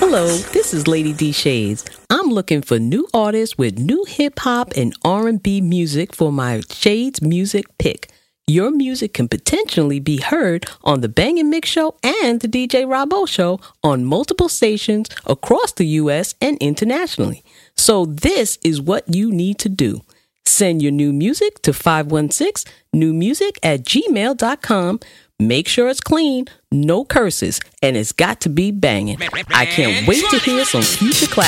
Hello, this is Lady D Shades. I'm looking for new artists with new hip-hop and R&B music for my Shades Music Pick. Your music can potentially be heard on the Bang & Mix Show and the DJ Robbo Show on multiple stations across the U.S. and internationally. So this is what you need to do. Send your new music to 516newmusic@gmail.com. Make sure it's clean, no curses, and it's got to be banging. I can't wait to hear some future classics.